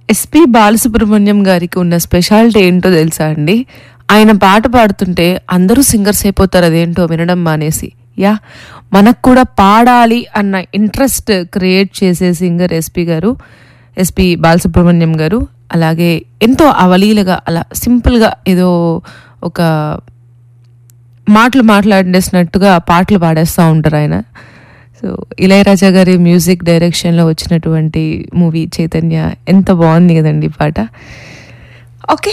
SP Balasubrahmanyam గారికి ఉన్న speciality ఏంటో తెలుసా అండి? ఆయన పాట పాడుతుంటే అందరూ సింగర్స్ అయిపోతారు, అదేంటో వినడం మానేసి. యా, మనకు కూడా పాడాలి అన్న ఇంట్రెస్ట్ క్రియేట్ చేసే సింగర్ ఎస్పి బాలసుబ్రహ్మణ్యం గారు. అలాగే ఎంతో అవలీలగా అలా సింపుల్గా ఏదో ఒక మాటలు మాట్లాడేసినట్టుగా పాటలు పాడేస్తూ ఉంటారు ఆయన. సో ఇళయరాజా గారి మ్యూజిక్ డైరెక్షన్లో వచ్చినటువంటి మూవీ చైతన్య ఎంత బాగుంది కదండి పాట. ఓకే,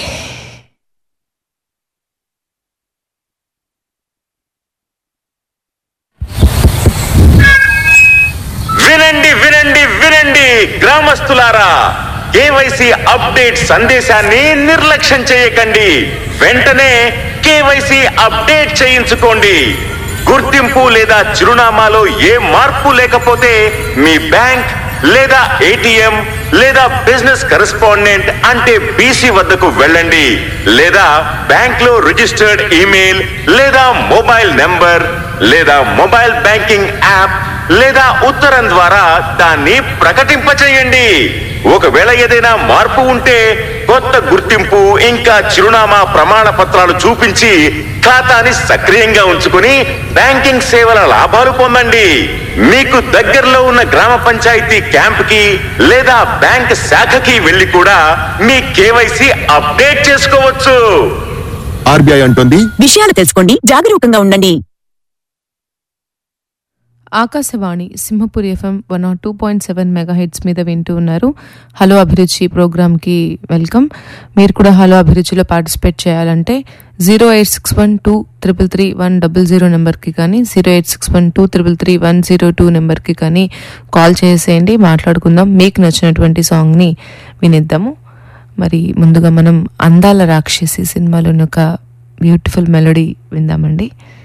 వినండి వినండి వినండి గ్రామస్తులారా, కేవైసీ అప్డేట్ సందేశాన్ని నిర్లక్ష్యం చేయకండి. వెంటనే కేవైసీ అప్డేట్ చేయించుకోండి. గుర్తింపు లేదా చిరునామాలో ఏ మార్పు లేకపోతే మీ బ్యాంక్ లేదా ఏటీఎం లేదా బిజినెస్ కరెస్పాండెంట్ అంటే బీసీ వద్దకు వెళ్ళండి. లేదా బ్యాంక్ లో రిజిస్టర్డ్ ఈమెయిల్ లేదా మొబైల్ నెంబర్ లేదా మొబైల్ బ్యాంకింగ్ యాప్ లేదా ఉత్తరం ద్వారా దాన్ని ప్రకటింపచేయండి. ఒకవేళ ఏదైనా మార్పు ఉంటే కొత్త గుర్తింపు ఇంకా చిరునామా ప్రమాణ పత్రాలు చూపించి ఖాతాని సక్రియంగా ఉంచుకుని బ్యాంకింగ్ సేవల లాభాలు పొందండి. మీకు దగ్గరలో ఉన్న గ్రామ పంచాయతీ క్యాంప్ కి లేదా బ్యాంక్ శాఖకి వెళ్లి కూడా మీ కేవైసీ అప్డేట్ చేసుకోవచ్చు. ఆర్బీఐ అంటుంది, విషయాలు తెలుసుకోండి, జాగరూకంగా ఉండండి. ఆకాశవాణి సింహపూర్ FM 102.7 మెగాహెట్స్ మీద వింటూ ఉన్నారు. హలో అభిరుచి ప్రోగ్రామ్కి వెల్కమ్. మీరు కూడా హలో అభిరుచిలో పార్టిసిపేట్ చేయాలంటే 08612333100 నెంబర్కి కానీ 08612333102 నెంబర్కి కానీ కాల్ చేసేయండి, మాట్లాడుకుందాం. మీకు నచ్చినటువంటి సాంగ్ని వినిద్దాము. మరి ముందుగా మనం అందాల రాక్షసి సినిమాలోని ఒక బ్యూటిఫుల్ మెలోడీ విందామండి.